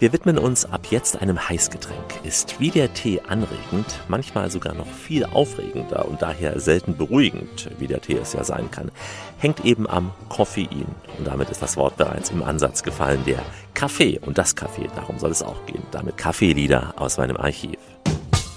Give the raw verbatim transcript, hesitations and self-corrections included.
Wir widmen uns ab jetzt einem Heißgetränk. Ist wie der Tee anregend, manchmal sogar noch viel aufregender und daher selten beruhigend, wie der Tee es ja sein kann, hängt eben am Koffein. Und damit ist das Wort bereits im Ansatz gefallen, der Kaffee und das Kaffee, darum soll es auch gehen. Damit Kaffeelieder aus meinem Archiv.